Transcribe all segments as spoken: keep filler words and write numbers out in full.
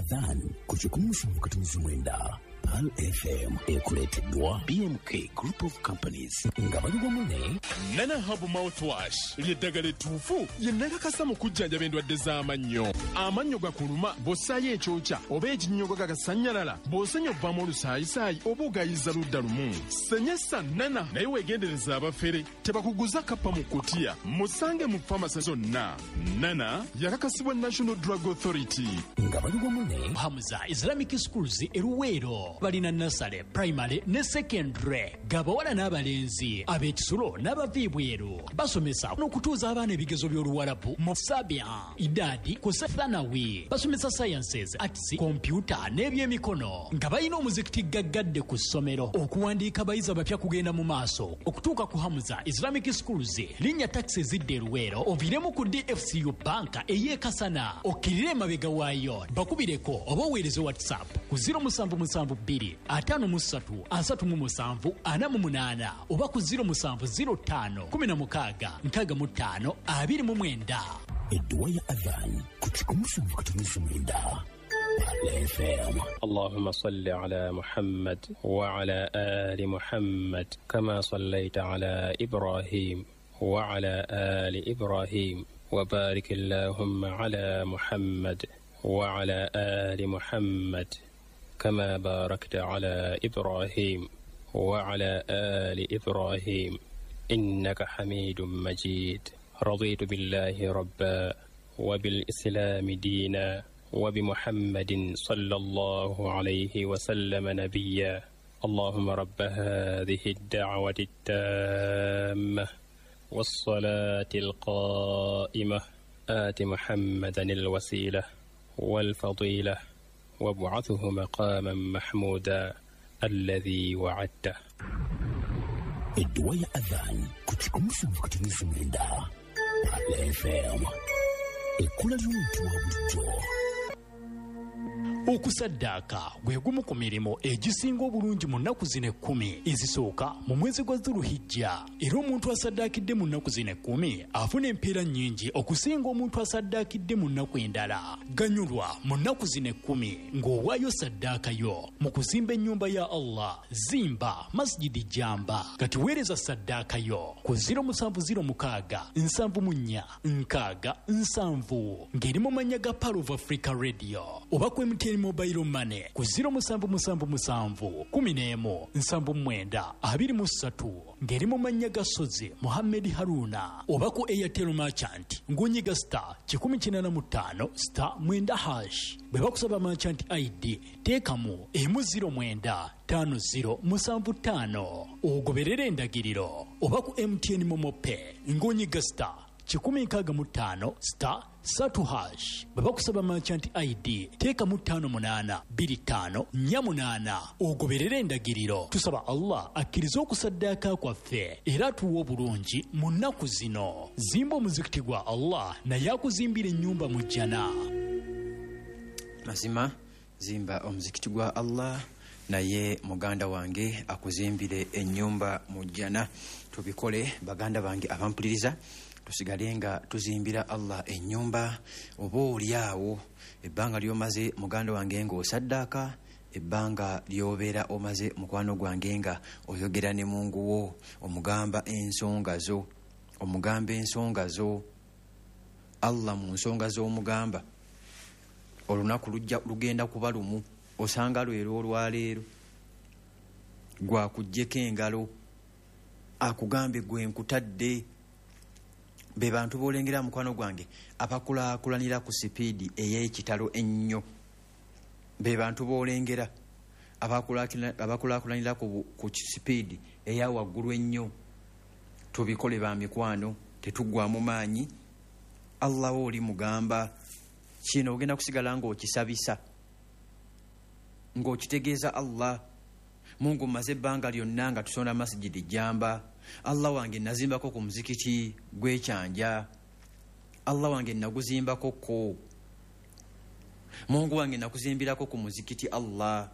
Adhan kuchikumusha mkatumizi mwenda Al F M ekuleteddwa B M K Group of Companies nga bali wamunne Nana Hub Mouthwash ly'eddagala ettuufu ye nnakakasa mu kujjanjaba endwadde z'amannyo. Amannyo gakuluma bw'ossaayo ekyokya oba ekinnyogo gagasannyalala bw'osenya obbamu olusaayisaayi oba ogayiza ludda lumu. Senyesa Nana naye weegendereza abafere tebakuguza kappa mu kutiya musange mu famasi zonna. Nana yakakasibwa National Drug Authority nga bali wamunne Hamza Islamic Schools eruweero balina nasale primary ne secondary gabawala n'abalenzi ab'ekisulo n'abaviibweru basomesa n'okutuuza abaana ebigezo by'oluwalabu mu sabia idadi ku sethanawi basomesa sciences arts computer n'ebyemikono nga balina omuzikiti gaggadde ku ssomero okuwandiika abayizi abapya kugenda mu maaso okutuuka ku Hamza Islamic Schools linnya taxi ezidde eruweero oviremu ku D F C U banka ey'ekasana okkirire emabega waayo bakubireko oba oweereze whatsapp ku zero musanvu musanvu bbiri ataano mu ssatu asatu mu musanvu ana mu munaana oba ku zero musanvu zero ttaano kumi na mukaaga nkaaga mu ttaano abiri mu mwenda. edduwa ya Adhan kuchikumusha mkatumizi mwenda Al F M. اللهم صل على محمد وعلى آل محمد كما صليت على إبراهيم وعلى آل إبراهيم وبارك اللهم على محمد وعلى آل محمد كما باركت على إبراهيم وعلى آل إبراهيم إنك حميد مجيد. رضيت بالله ربا وبالإسلام دينا وبمحمد صلى الله عليه وسلم نبيا. اللهم رب هذه الدعوة التامة والصلاة القائمة آت محمدا الوسيلة والفضيلة وابعثه مقاما محمودا الذي وعدته. edduwa ya Adhan kuchikumusha mkatumizi mwenda Al F M. Ekula ly'omuntu wa bulijjo. Okusaddaaka gwe gumu ku mirimu egisinga obulungi mu nnaku zino ekkumi ezisooka mu mwezi gwa Dhulhijja. Era omuntu asaddaakidde mu nnaku zino ekkumi afuna empeera nnyingi okusinga omuntu asaddaakidde mu nnaku endala. Ganyulwa mu nnaku zino ekkumi ng'owaayo saddaakayo mu kuzimba ennyumba ya Allah. Zimba masjidi Jamba kati weereza saddaakayo ku zero musanvu zero mukaaga nsanvu mu nnya nkaaga nsanvu ng'eri mu mannya ga Power of Africa Radio oba ku M T N Mobile Money ku zero musanvu musanvu musanvu kumi n'emu nsanvu mwenda abiri mu ssatu ng'eri mu mannya ga Sozi Mohammed Haruna oba ku Airtel Merchant ng'onyiga star kikumi kinaana mu ttaano star mwenda hash. Bwe bakusaba Merchant I D teekamu emu ziro mwenda ttaano ziro musanvu ttaano ogoberera endagiriro oba ku M T N Momo Pay ng'onyiga star kikumi nkaaga mu ttaano star satu hash. Bwe bakusaba Merchant I D teeka mu ttaano munaana bbiri ttaano nnya munaana ogoberera endagiriro. Tusaba Allah akkirize okusaddaaka kwaffe era atuwa obulungi mu nnaku zino. Zimba omuzikiti gwa Allah naye akuzimbira ennyumba mu jjana. Mazima zimba omuzikiti gwa Allah naye muganda wange akuzimbire ennyumba mu jjana. Tubikole baganda bange abampuliriza tusigale nga tuzimbira Allah ennyumba. Oba olyawo ebbanga lyomaze muganda wange ng'osaddaaka, ebbanga lyobeera omaze mukwano gwange nga oyogera ne Mungu wo omugamba ensonga zo omugamba ensonga zo Allah mu nsonga z'omugamba olunaku lujja lugenda kuba lumu. Osanga lwero olwaleero gwakuggyeko engalo akugambe gwe nkutadde. Be bantu boolengera mukwano gwange abakulaakulanira ku sipiidi ey'ekitalo ennyo. Be bantu boolengera abakulaakulanira ku, ku sipiidi eya waggulu ennyo. Tubikole ba mikwano tetuggwamu maanyi. Allah oli mugamba kino ogenda kusigala ng'okisabisa ng'okitegeeza Allah. Mungu maze ebbanga lyonna nga tusonda masjidi Jamba. Allah wange nazimbako ku muzikiti gw'ekyanja. Allah wange naguzimbako ko. Mungu wange nakuzimbirako ku muzikiti Allah.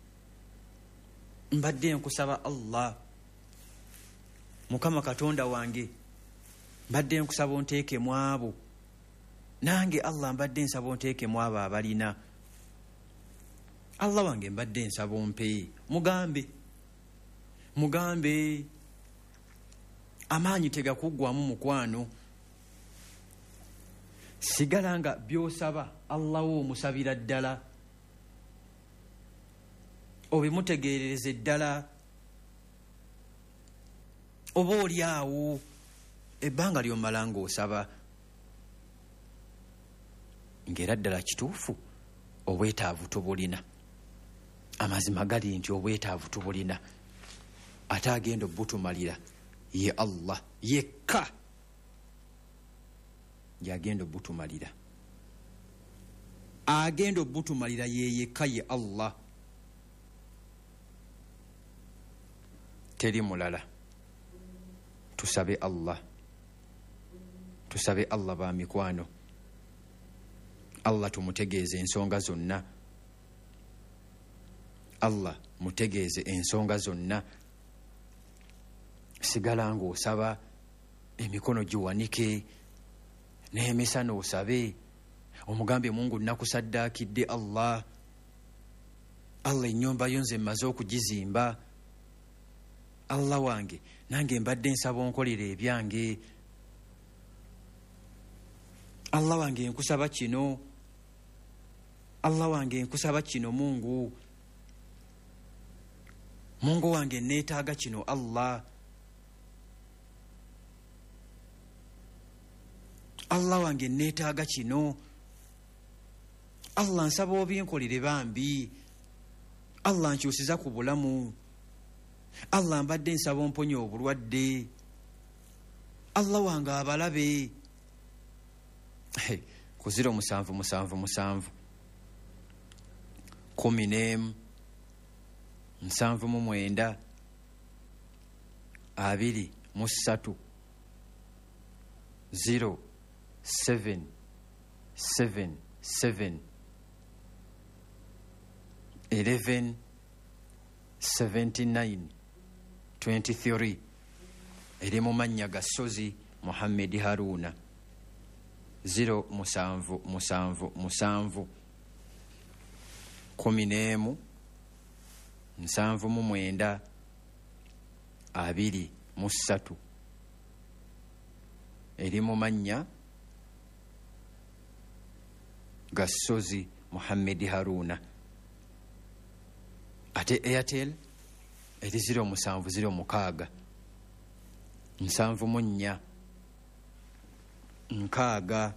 Mbadde nkusaba Allah Mukama Katonda wange mbadde nkusaba onteekemu abo. Nange Allah mbadde nsaba onteekemu abo abalina. Allah wange mbadde nsaba ompe, mugambe mugambe amaanyi tegakuggwamu mukwano. Sigala nga byosaba Allah wo omusabira ddala, obimutegeerereze ddala, oba oli awo ebbanga ly'omala ng'osaba ng'era ddala kituufu obwetaavu tubulina. Amazima gali nti obwetaavu tubulina, ate agenda obutumalira ye Allah yekka gyagenda obutumalira, agenda obutumalira ye yekka ye Allah, teri mulala. Tusabe Allah, tusabe Allah ba mikwano, Allah tumutegeeze ensonga zonna, Allah mutegeeze ensonga zonna. Sigala ng'osaba emikono giwanike n'emisana osabe, omugambe Mungu nakusaddaakidde Allah, Allah ennyumba yo nze mmaze okugizimba, Allah wange nange mbadde nsaba onkolera ebyange, Allah wange nkusaba kino, Allah wange nkusaba kino Mungu, Mungu wange neetaaga kino Allah, Allah wange neetaaga kino, Allah nsaba obinkolere bambi, Allah nkyusiza ku bulamu, Allah mbadde nsaba omponye obulwadde, Allah wange abalabe. Ku ziro musanvu musanvu musanvu kumi n'emu nsanvu mu mwenda abiri mu ssatu zero seven seven seven eleven seventy nine twenty three eri mu mannya ga Ssozi Muhammad Haruna. Zero musanvu musanvu musanvu kumi n'emu nsanvu mu mwenda abiri mu ssatu eri mu mannya ga Ssozi Muhammad Haruna. Ate Airtel eri ziro musanvu ziro mukaaga nsanvu mu nnya nkaaga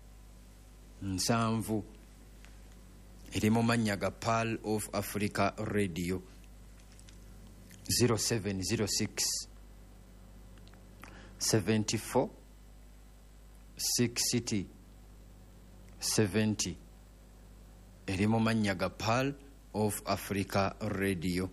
nsanvu eri mu mannya ga Pearl of Africa Radio. Zero seven zero six seventy four sixty seventy eri mu mannya ga Pearl of Africa Radio.